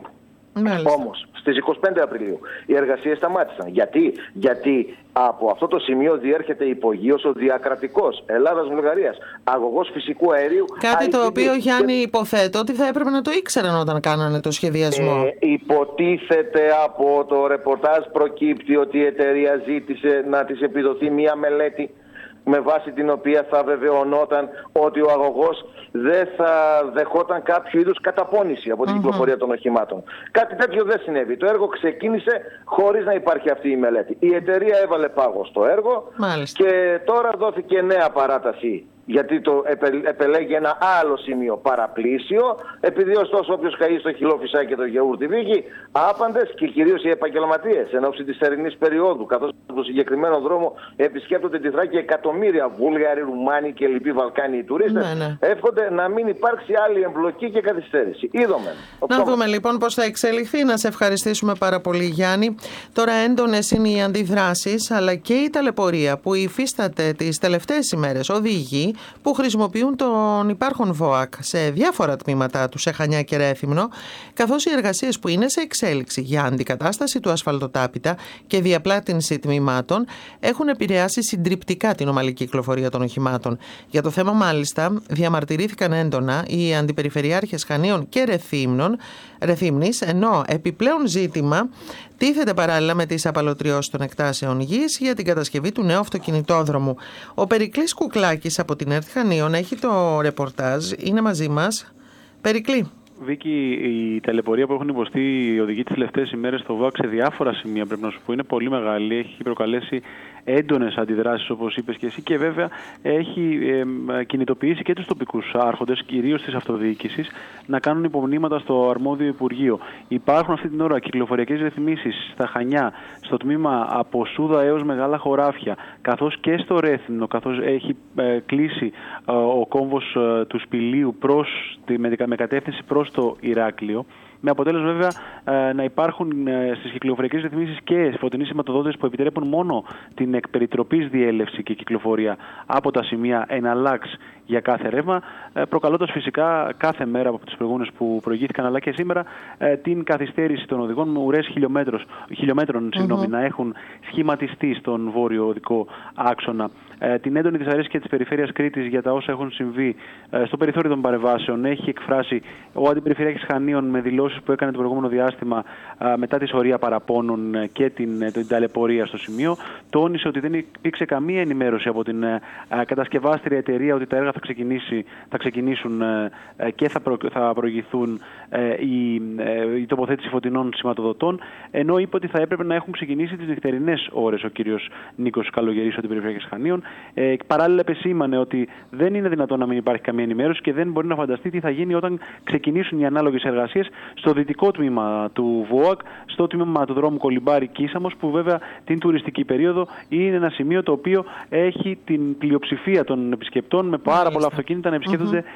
Όμως, στις 25 Απριλίου οι εργασίες σταμάτησαν. Γιατί από αυτό το σημείο διέρχεται υπογείως ο διακρατικός Ελλάδας-Βουλγαρίας αγωγός φυσικού αερίου. Κάτι το οποίο, Γιάννη, υποθέτω ότι θα έπρεπε να το ήξεραν όταν κάνανε το σχεδιασμό. Υποτίθεται από το ρεπορτάζ προκύπτει ότι η εταιρεία ζήτησε να της επιδοθεί μία μελέτη με βάση την οποία θα βεβαιωνόταν ότι ο αγωγός δεν θα δεχόταν κάποιο είδους καταπώνηση από την κυκλοφορία των οχημάτων. Κάτι τέτοιο δεν συνέβη. Το έργο ξεκίνησε χωρίς να υπάρχει αυτή η μελέτη. Η εταιρεία έβαλε πάγο στο έργο. Και τώρα δόθηκε νέα παράταση, γιατί το επελέγει ένα άλλο σημείο παραπλήσιο, επειδή ωστόσο όποιος καεί στο χυλό φυσάει και το γιαούρτι βήγει, άπαντες και κυρίως οι επαγγελματίες εν ώψη της θερινής περίοδου, καθώς στο συγκεκριμένο δρόμο επισκέπτονται τη Θράκη εκατομμύρια Βούλγαροι, Ρουμάνοι και λοιποί Βαλκάνοι τουρίστες, εύχονται να μην υπάρξει άλλη εμπλοκή και καθυστέρηση. Είδαμε. Να δούμε λοιπόν πώς θα εξελιχθεί. Να σε ευχαριστήσουμε πάρα πολύ, Γιάννη. Τώρα έντονες είναι οι αντιδράσεις, αλλά και η ταλαιπωρία που υφίσταται τις τελευταίες ημέρες οδηγεί που χρησιμοποιούν τον υπάρχον ΒΟΑΚ σε διάφορα τμήματά του, σε Χανιά και Ρέθυμνο, καθώς οι εργασίες που είναι σε εξέλιξη για αντικατάσταση του ασφαλτοτάπητα και διαπλάτηνση τμήματων έχουν επηρεάσει συντριπτικά την ομαλή κυκλοφορία των οχημάτων. Για το θέμα, μάλιστα, διαμαρτυρήθηκαν έντονα οι αντιπεριφερειάρχες Χανίων και Ρεθύμνης, ενώ επιπλέον ζήτημα τίθεται παράλληλα με τις απαλωτριώσεις των εκτάσεων γης για την κατασκευή του νέου αυτοκινητόδρομου. Ο Περικλής Κουκλάκης από την ΕΡΤ Χανίων έχει το ρεπορτάζ, είναι μαζί μας. Περικλή. Βίκη, η ταλαιπωρία που έχουν υποστεί οι οδηγοί τις τελευταίες ημέρες στο ΒΟΑΚ σε διάφορα σημεία, πρέπει να σου πω, είναι πολύ μεγάλη. Έχει προκαλέσει έντονες αντιδράσεις, όπως είπες και εσύ, και βέβαια έχει κινητοποιήσει και τους τοπικούς άρχοντες, κυρίως της αυτοδιοίκησης, να κάνουν υπομνήματα στο αρμόδιο Υπουργείο. Υπάρχουν αυτή την ώρα κυκλοφοριακές ρυθμίσεις στα Χανιά, στο τμήμα από Σούδα έως Μεγάλα Χωράφια, καθώς και στο Ρέθυμνο, καθώς έχει κλείσει ο κόμβος του Σπηλίου με κατεύθυνση προς το Ηράκλειο. Με αποτέλεσμα βέβαια να υπάρχουν στις κυκλοφοριακές ρυθμίσεις και φωτεινοί σηματοδότες που επιτρέπουν μόνο την εκπεριτροπής διέλευση και κυκλοφορία από τα σημεία εναλλάξ για κάθε ρεύμα, προκαλώντας φυσικά κάθε μέρα από τις προηγούμενες που προηγήθηκαν, αλλά και σήμερα, την καθυστέρηση των οδηγών. Ουρές χιλιόμετρων να έχουν σχηματιστεί στον βόρειο οδικό άξονα. Την έντονη δυσαρέσκεια της περιφέρειας Κρήτης για τα όσα έχουν συμβεί στο περιθώριο των παρεμβάσεων έχει εκφράσει ο Αντιπεριφερειάρχης Χανίων με δηλώσεις που έκανε το προηγούμενο διάστημα μετά τη σωρία παραπώνων και την ταλαιπωρία στο σημείο. Τόνισε ότι δεν υπήρξε καμία ενημέρωση από την κατασκευάστρια εταιρεία ότι τα έργα θα ξεκινήσουν και θα προηγηθούν η τοποθέτηση φωτεινών σηματοδοτών, ενώ είπε ότι θα έπρεπε να έχουν ξεκινήσει τις νυχτερινές ώρες ο κύριος Νίκος Καλογερής, ο Αντιπεριφερειάρχης Χανίων. Παράλληλα επεσήμανε ότι δεν είναι δυνατόν να μην υπάρχει καμία ενημέρωση και δεν μπορεί να φανταστεί τι θα γίνει όταν ξεκινήσουν οι ανάλογες εργασίες στο δυτικό τμήμα του ΒΟΑΚ, στο τμήμα του δρόμου Κολυμπάρη-Κίσαμος, που βέβαια την τουριστική περίοδο είναι ένα σημείο το οποίο έχει την πλειοψηφία των επισκεπτών με πάρα πολλά αυτοκίνητα να επισκέπτονται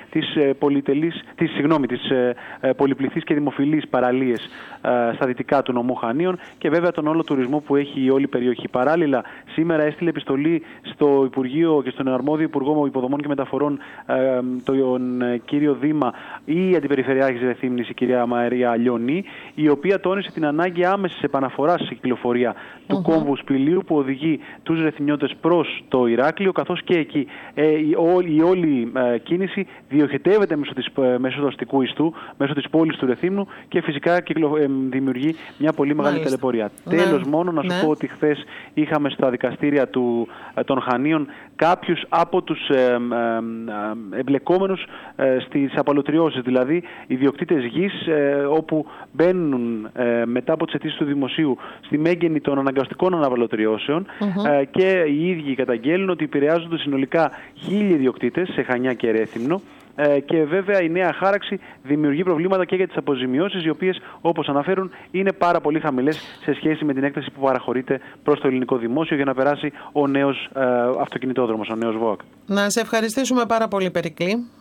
τις πολυπληθείς και δημοφιλείς παραλίες στα δυτικά του νομού Χανίων και βέβαια τον όλο τουρισμό που έχει η όλη περιοχή. Παράλληλα, σήμερα έστειλε επιστολή στο Υπουργείο και στον αρμόδιο Υπουργό Υποδομών και Μεταφορών, τον κύριο Δήμα, η Αντιπεριφερειάρχης Ρεθύμνης, η κυρία Μαρία Λιώνη, η οποία τόνισε την ανάγκη άμεσης επαναφοράς σε κυκλοφορία του κόμβου Σπηλίου που οδηγεί τους Ρεθυμνιώτες προς το Ηράκλειο, καθώς και εκεί η όλη κίνηση διοχετεύεται μέσω του αστικού ιστού, μέσω της πόλης του Ρεθύμνου και φυσικά δημιουργεί μια πολύ μεγάλη ταλαιπωρία. Τέλος, μόνο να σου πω ότι χθες είχαμε στα δικαστήρια των Χανίων κάποιους από τους εμπλεκόμενους στις απαλωτριώσεις, δηλαδή ιδιοκτήτες γης, όπου μπαίνουν μετά από τις αιτήσεις του Δημοσίου στη μέγενη των αναγκαστικών αναπαλωτριώσεων και οι ίδιοι καταγγέλνουν ότι επηρεάζονται συνολικά 1.000 ιδιοκτήτες σε Χανιά και Ρέθυμνο. Και βέβαια η νέα χάραξη δημιουργεί προβλήματα και για τις αποζημιώσεις, οι οποίες, όπως αναφέρουν, είναι πάρα πολύ χαμηλές σε σχέση με την έκταση που παραχωρείται προς το ελληνικό δημόσιο για να περάσει ο νέος αυτοκινητόδρομος, ο νέος ΒΟΑΚ. Να σε ευχαριστήσουμε πάρα πολύ, Περικλή.